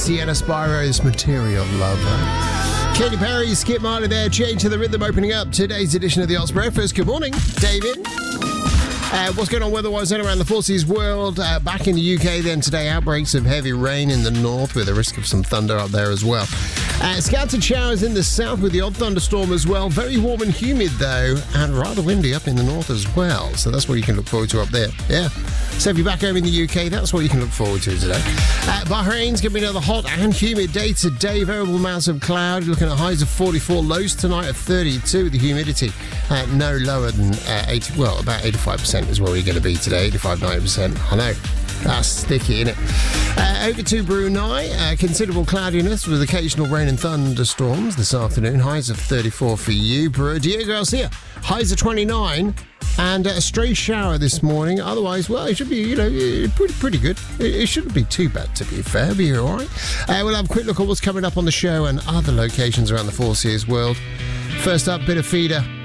Sienna Spiro's Material Lover. Katy Perry, Skip Marley there, Change to the Rhythm opening up today's edition of the Oz Breakfast. Good morning, David. What's going on weather-wise then around the Four Seas world? Back in the UK then today, outbreaks of heavy rain in the north with a risk of some thunder up there as well. Scattered showers in the south with the odd thunderstorm as well. Very warm and humid though, and rather windy up in the north as well. So that's what you can look forward to up there. Yeah. So if you're back home in the UK, that's what you can look forward to today. Bahrain's going to be another hot and humid day today. Variable amounts of cloud. You're looking at highs of 44, lows tonight of 32 with the humidity no lower than 80, well, about 85% is where we're going to be today. 85, 90%. I know. That's sticky, isn't it? Over to Brunei, considerable cloudiness with occasional rain and thunderstorms this afternoon. Highs of 34 for you. Diego Garcia, highs of 29. And a stray shower this morning. Otherwise, well, it should be, pretty good. It shouldn't be too bad, to be fair. Be all right. We'll have a quick look at what's coming up on the show and other locations around the Four Seas world. First up, bit of feeder